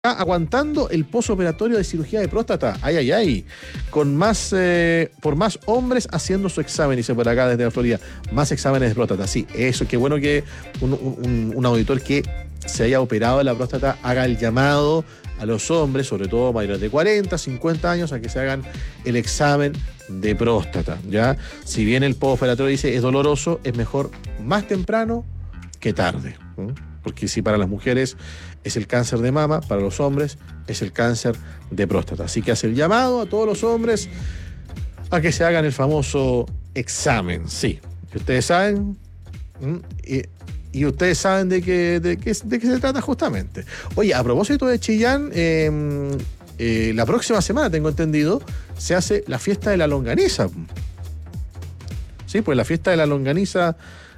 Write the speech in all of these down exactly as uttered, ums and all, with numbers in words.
aguantando el posoperatorio de cirugía de próstata, ay, ay, ay, con más, eh, por más hombres haciendo su examen, dice por acá desde la Florida, más exámenes de próstata, sí, eso, qué bueno que un, un, un auditor que se haya operado de la próstata haga el llamado a los hombres, sobre todo mayores de cuarenta, cincuenta años, a que se hagan el examen de próstata, ¿ya? Si bien el posoperatorio dice es doloroso, es mejor más temprano que tarde, ¿eh? Porque si para las mujeres es el cáncer de mama, para los hombres es el cáncer de próstata. Así que hace el llamado a todos los hombres a que se hagan el famoso examen, sí. Que ustedes saben, y, y ustedes saben de qué de qué de qué se trata justamente. Oye, a propósito de Chillán, eh, eh, la próxima semana, tengo entendido, se hace la fiesta de la longaniza. Sí, pues la fiesta de la longaniza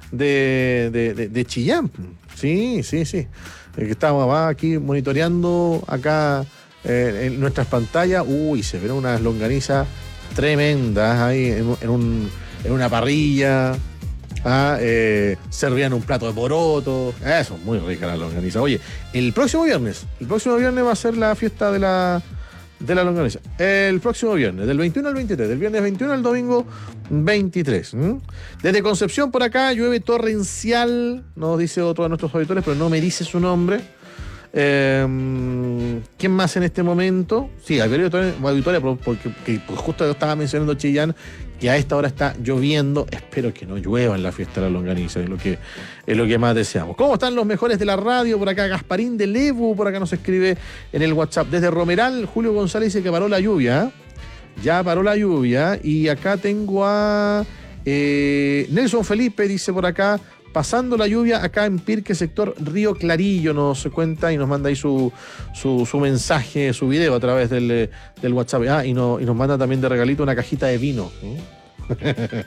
de, de, de, de Chillán. Sí, sí, sí. El que estamos aquí monitoreando acá eh, en nuestras pantallas. Uy, se ven unas longanizas tremendas ahí en, en, un, en una parrilla. Ah, eh, servían un plato de poroto. Eso, muy rica la longaniza. Oye, el próximo viernes, el próximo viernes va a ser la fiesta de la, de la longaniza. El próximo viernes, del veintiuno al veintitrés, del viernes veintiuno al domingo veintitrés. ¿Mm? Desde Concepción por acá llueve torrencial, nos dice otro de nuestros auditores, pero no me dice su nombre. Eh, ¿Quién más en este momento? Sí, auditoria, porque, porque justo estaba mencionando Chillán, que a esta hora está lloviendo. Espero que no llueva en la fiesta de la longaniza, es lo que, es lo que más deseamos. ¿Cómo están los mejores de la radio? Por acá Gasparín de Lebu, por acá nos escribe en el WhatsApp. Desde Romeral, Julio González dice que paró la lluvia. Ya paró la lluvia. Y acá tengo a eh, Nelson Felipe, dice por acá, pasando la lluvia acá en Pirque, sector Río Clarillo, nos cuenta y nos manda ahí su, su, su mensaje, su video a través del, del WhatsApp. Ah, y, no, y nos manda también de regalito una cajita de vino. ¿eh?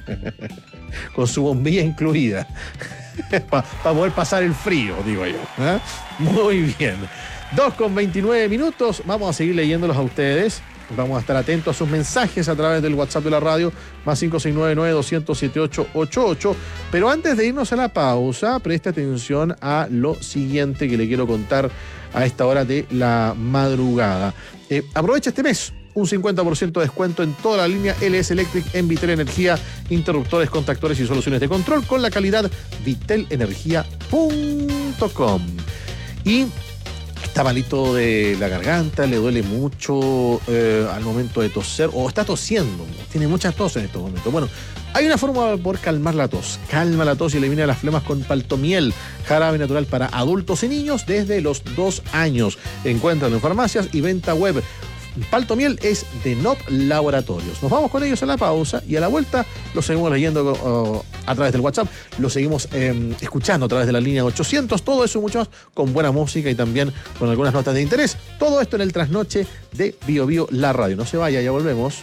Con su bombilla incluida. Para pa poder pasar el frío, digo yo. ¿eh? Muy bien. dos con veintinueve minutos. Vamos a seguir leyéndolos a ustedes. Vamos a estar atentos a sus mensajes a través del WhatsApp de la radio, más cinco seis nueve nueve, dos cero cero, siete ocho ocho ocho. Pero antes de irnos a la pausa, preste atención a lo siguiente que le quiero contar a esta hora de la madrugada. Eh, aprovecha este mes. Un cincuenta por ciento de descuento en toda la línea L S Electric en Vitel Energía, interruptores, contactores y soluciones de control con la calidad vitel energía punto com. Y está malito de la garganta, le duele mucho eh, al momento de toser, o está tosiendo, tiene mucha tos en estos momentos. Bueno, hay una forma por calmar la tos. Calma la tos y elimina las flemas con Paltomiel, jarabe natural para adultos y niños desde los dos años. Encuéntralo en farmacias y venta web. Paltomiel es de N O P Laboratorios. Nos vamos con ellos a la pausa y a la vuelta lo seguimos leyendo uh, a través del WhatsApp, lo seguimos eh, escuchando a través de la línea ochocientos, todo eso y mucho más, con buena música y también con algunas notas de interés. Todo esto en el trasnoche de Bio Bio, la radio. No se vaya, ya volvemos.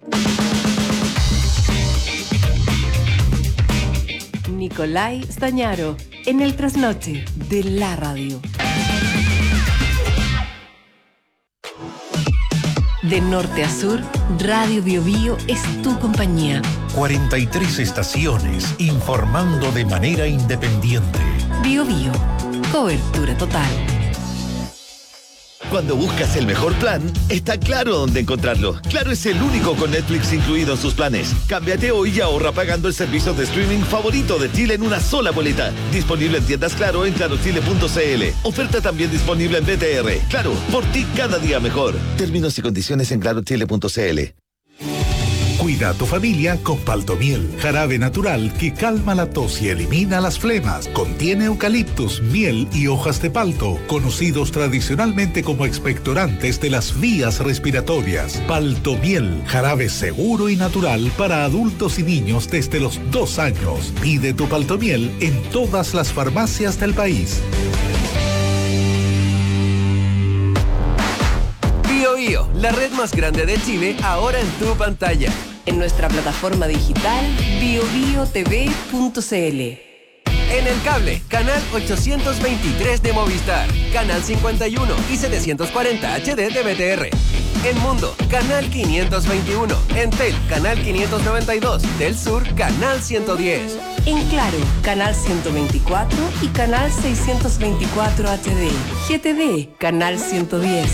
Nicolai Stañaro, en el trasnoche de la radio. De norte a sur, Radio Bio Bio es tu compañía. cuarenta y tres estaciones informando de manera independiente. Bio Bio, cobertura total. Cuando buscas el mejor plan, está claro dónde encontrarlo. Claro es el único con Netflix incluido en sus planes. Cámbiate hoy y ahorra pagando el servicio de streaming favorito de Chile en una sola boleta. Disponible en tiendas Claro en claro chile punto c l. Oferta también disponible en B T R. Claro, por ti cada día mejor. Términos y condiciones en claro chile punto c l. Cuida a tu familia con Paltomiel, jarabe natural que calma la tos y elimina las flemas. Contiene eucaliptus, miel y hojas de palto, conocidos tradicionalmente como expectorantes de las vías respiratorias. Paltomiel, jarabe seguro y natural para adultos y niños desde los dos años. Pide tu Paltomiel en todas las farmacias del país. Bio Bio, la red más grande de Chile, ahora en tu pantalla. En nuestra plataforma digital bio bio t v punto c l. En el cable, canal ochocientos veintitrés de Movistar, canal cincuenta y uno y setecientos cuarenta H D de B T R. En Mundo, Canal quinientos veintiuno. Entel, Canal quinientos noventa y dos. Del Sur, Canal ciento diez. En Claro, Canal ciento veinticuatro y Canal seiscientos veinticuatro H D. G T V, Canal ciento diez.